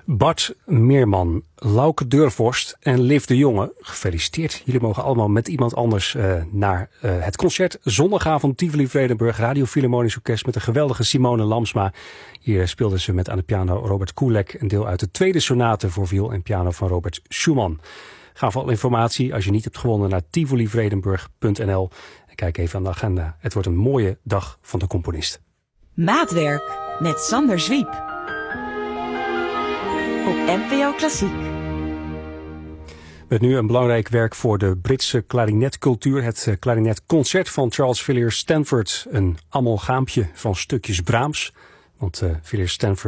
Bart Meerman, Lauke Deurvorst en Liv de Jonge, gefeliciteerd. Jullie mogen allemaal met iemand anders naar het concert. Zondagavond Tivoli Vredenburg, Radio Philharmonisch Orkest met de geweldige Simone Lamsma. Hier speelden ze met aan de piano Robert Koelek, een deel uit de tweede sonate voor viool en piano van Robert Schumann. Ga voor alle informatie, als je niet hebt gewonnen, naar tivolivredenburg.nl. En kijk even aan de agenda. Het wordt een mooie dag van de componist. Maatwerk met Sander Zwiep. Op NPO Klassiek. Met nu een belangrijk werk voor de Britse klarinetcultuur. Het klarinetconcert van Charles Villiers Stanford. Een amalgaampje van stukjes Brahms. Want Villiers Stanford